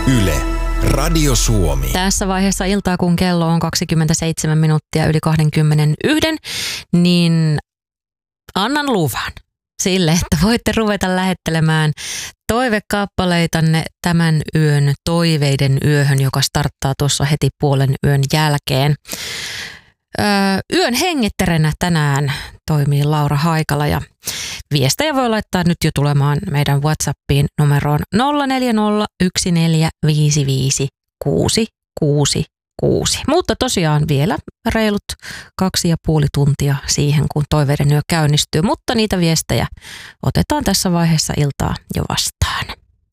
Yle, Radio Suomi. Tässä vaiheessa iltaa, kun kello on 27 minuuttia yli 21, niin annan luvan sille, että voitte ruveta lähettelemään toivekaappaleitanne tämän yön toiveiden yöhön, joka starttaa tuossa heti puolen yön jälkeen. Yön hengetterenä tänään toimii Laura Haikala ja viestejä voi laittaa nyt jo tulemaan meidän WhatsAppiin numeroon 0401455666. Mutta tosiaan vielä reilut 2,5 tuntia siihen, kun toiveiden yö käynnistyy, mutta niitä viestejä otetaan tässä vaiheessa iltaa jo vastaan.